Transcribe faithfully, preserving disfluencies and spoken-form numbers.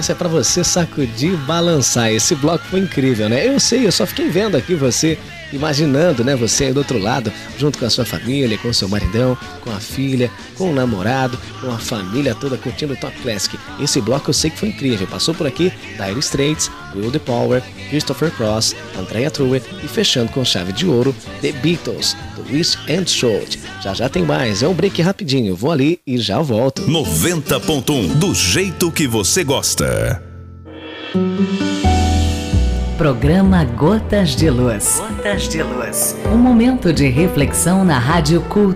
Essa é pra você sacudir e balançar. Esse bloco foi incrível, né? Eu sei, eu só fiquei vendo aqui você, imaginando, né? Você aí do outro lado, junto com a sua família, com o seu maridão, com a filha, com o namorado, com a família toda curtindo o Top Classic. Esse bloco eu sei que foi incrível. Passou por aqui Dire Straits, Will the Power, Christopher Cross, Andrea Truitt e fechando com chave de ouro, The Beatles, do Twist and Shout. Já já tem mais, é um break rapidinho. Vou ali e já volto. noventa ponto um, do jeito que você gosta. Programa Gotas de Luz. Gotas de Luz. Um momento de reflexão na Rádio Cultura.